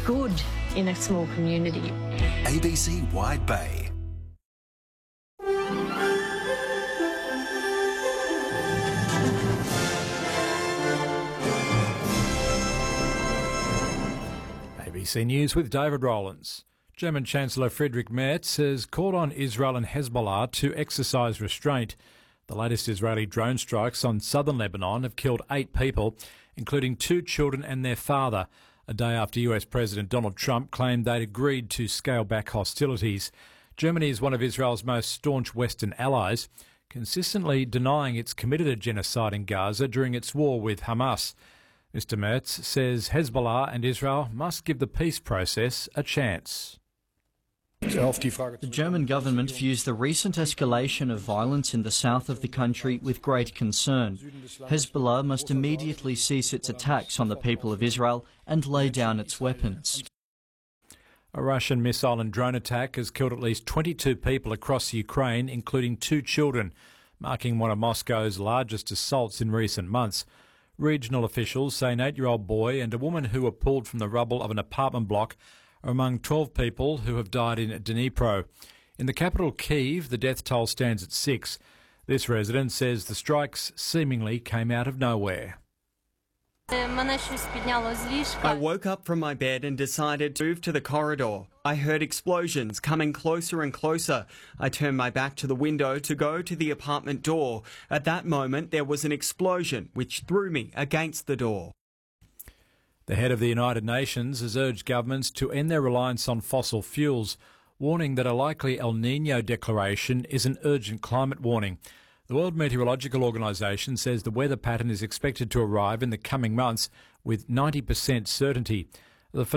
good in a small community. ABC Wide Bay. ABC News with David Rowlands. German Chancellor Friedrich Merz has called on Israel and Hezbollah to exercise restraint. The latest Israeli drone strikes on southern Lebanon have killed 8 people, including 2 children and their father, a day after US President Donald Trump claimed they'd agreed to scale back hostilities. Germany is one of Israel's most staunch Western allies, consistently denying it's committed a genocide in Gaza during its war with Hamas. Mr. Merz says Hezbollah and Israel must give the peace process a chance. The German government views the recent escalation of violence in the south of the country with great concern. Hezbollah must immediately cease its attacks on the people of Israel and lay down its weapons. A Russian missile and drone attack has killed at least 22 people across Ukraine, including 2 children, marking one of Moscow's largest assaults in recent months. Regional officials say an 8-year-old boy and a woman who were pulled from the rubble of an apartment block are among 12 people who have died in Dnipro. In the capital, Kyiv, the death toll stands at 6. This resident says the strikes seemingly came out of nowhere. I woke up from my bed and decided to move to the corridor. I heard explosions coming closer and closer. I turned my back to the window to go to the apartment door. At that moment, there was an explosion which threw me against the door. The head of the United Nations has urged governments to end their reliance on fossil fuels, warning that a likely El Niño declaration is an urgent climate warning. The World Meteorological Organization says the weather pattern is expected to arrive in the coming months with 90% certainty. The